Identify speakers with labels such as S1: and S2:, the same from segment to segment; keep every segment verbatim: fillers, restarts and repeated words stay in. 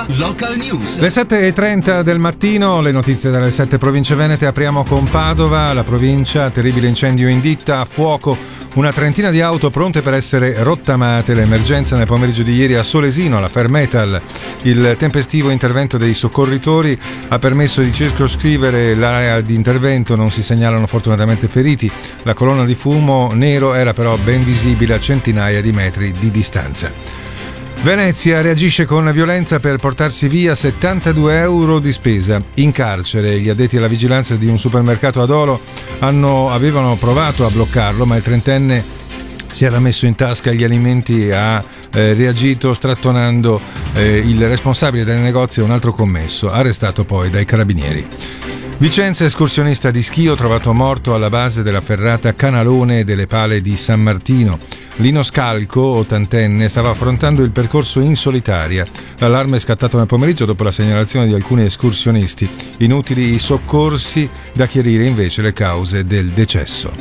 S1: Padova Local News.
S2: Le sette e trenta del mattino, le notizie dalle sette province venete. Apriamo con Padova, la provincia, terribile incendio in ditta, a fuoco una trentina di auto pronte per essere rottamate. L'emergenza nel pomeriggio di ieri a Solesino, alla Fermetal. Il tempestivo intervento dei soccorritori ha permesso di circoscrivere l'area di intervento, non si segnalano fortunatamente feriti. La colonna di fumo nero era però ben visibile a centinaia di metri di distanza. Venezia reagisce con violenza per portarsi via settantadue euro di spesa. In carcere gli addetti alla vigilanza di un supermercato ad Olo hanno, avevano provato a bloccarlo, ma il trentenne si era messo in tasca gli alimenti e ha eh, reagito strattonando eh, il responsabile del negozio e un altro commesso, arrestato poi dai carabinieri. Vicenza, escursionista di Schio trovato morto alla base della ferrata Canalone delle Pale di San Martino. Lino Scalco, ottantenne, stava affrontando il percorso in solitaria. L'allarme è scattato nel pomeriggio dopo la segnalazione di alcuni escursionisti. Inutili i soccorsi, da chiarire invece le cause del decesso.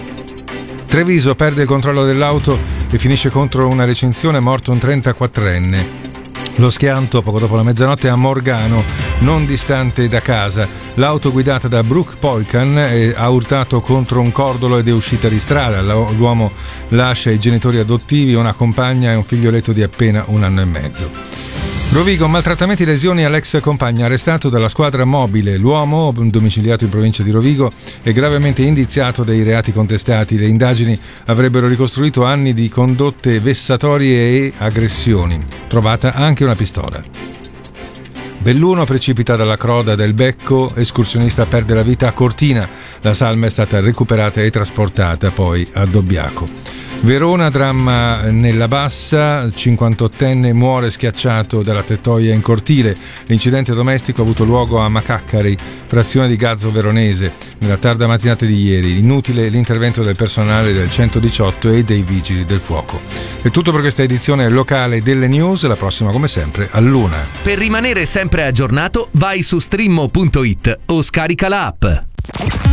S2: Treviso perde il controllo dell'auto e finisce contro una recinzione, morto un trentaquattrenne. Lo schianto poco dopo la mezzanotte a Morgano, non distante da casa. L'auto guidata da Brooke Polkan ha urtato contro un cordolo ed è uscita di strada. L'uomo lascia i genitori adottivi, una compagna e un figlioletto di appena un anno e mezzo. Rovigo, maltrattamenti e lesioni all'ex compagna, arrestato dalla squadra mobile. L'uomo, domiciliato in provincia di Rovigo, è gravemente indiziato dei reati contestati. Le indagini avrebbero ricostruito anni di condotte vessatorie e aggressioni. Trovata anche una pistola. Belluno precipita dalla croda del becco, escursionista perde la vita a Cortina. La salma è stata recuperata e trasportata poi a Dobbiaco. Verona, dramma nella Bassa, cinquantottenne muore schiacciato dalla tettoia in cortile. L'incidente domestico ha avuto luogo a Macaccari, frazione di Gazzo Veronese, nella tarda mattinata di ieri. Inutile l'intervento del personale del centodiciotto e dei vigili del fuoco. È tutto per questa edizione locale delle news, la prossima come sempre all'una.
S3: Per rimanere sempre aggiornato vai su streammo punto it o scarica la app.